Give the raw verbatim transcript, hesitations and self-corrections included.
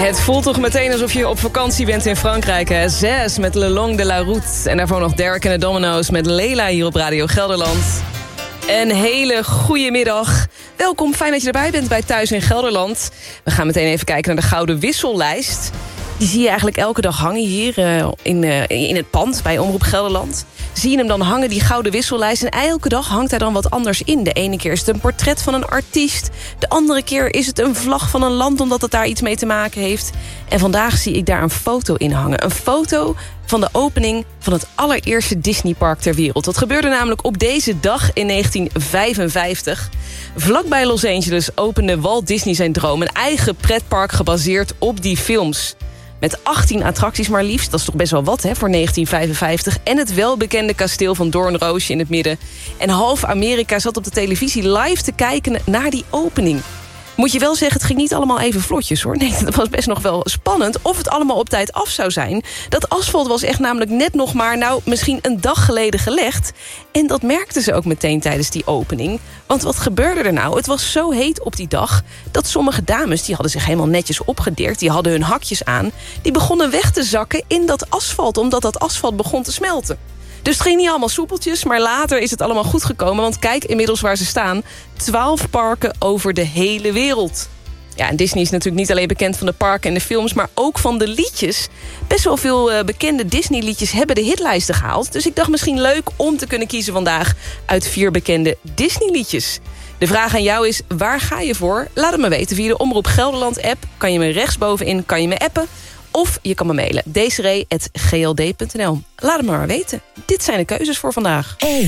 Het voelt toch meteen alsof je op vakantie bent in Frankrijk, hè? Zes met Le Long de la Route. En daarvoor nog Derek en de Domino's met Leila hier op Radio Gelderland. Een hele goede middag. Welkom, fijn dat je erbij bent bij Thuis in Gelderland. We gaan meteen even kijken naar de Gouden Wissellijst. Die zie je eigenlijk elke dag hangen hier uh, in, uh, in het pand bij Omroep Gelderland. Zie je hem dan hangen, die Gouden Wissellijst. En elke dag hangt hij dan wat anders in. De ene keer is het een portret van een artiest. De andere keer is het een vlag van een land, omdat het daar iets mee te maken heeft. En vandaag zie ik daar een foto in hangen. Een foto van de opening van het allereerste Disneypark ter wereld. Dat gebeurde namelijk op deze dag in negentien vijfenvijftig. Vlakbij Los Angeles opende Walt Disney zijn droom. Een eigen pretpark gebaseerd op die films. Met achttien attracties maar liefst. Dat is toch best wel wat hè, voor negentien vijfenvijftig. En het welbekende kasteel van Doornroosje in het midden. En half Amerika zat op de televisie live te kijken naar die opening. Moet je wel zeggen, het ging niet allemaal even vlotjes, hoor. Nee, dat was best nog wel spannend of het allemaal op tijd af zou zijn. Dat asfalt was echt namelijk net nog maar, nou, misschien een dag geleden gelegd. En dat merkten ze ook meteen tijdens die opening. Want wat gebeurde er nou? Het was zo heet op die dag dat sommige dames, die hadden zich helemaal netjes opgedirkt, die hadden hun hakjes aan, die begonnen weg te zakken in dat asfalt, omdat dat asfalt begon te smelten. Dus het ging niet allemaal soepeltjes, maar later is het allemaal goed gekomen. Want kijk inmiddels waar ze staan. twaalf parken over de hele wereld. Ja, en Disney is natuurlijk niet alleen bekend van de parken en de films, maar ook van de liedjes. Best wel veel uh, bekende Disney-liedjes hebben de hitlijsten gehaald. Dus ik dacht misschien leuk om te kunnen kiezen vandaag uit vier bekende Disney-liedjes. De vraag aan jou is, waar ga je voor? Laat het me weten via de Omroep Gelderland-app. Kan je me rechtsbovenin, kan je me appen. Of je kan me mailen, desiree at g l d punt n l. Laat het me maar weten. Dit zijn de keuzes voor vandaag. één.